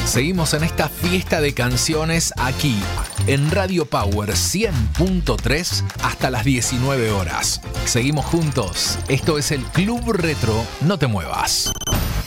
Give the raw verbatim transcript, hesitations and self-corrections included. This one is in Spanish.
Seguimos en esta fiesta de canciones aquí en Radio Power cien punto tres hasta las diecinueve horas. Seguimos juntos. Esto es el Club Retro. No te muevas.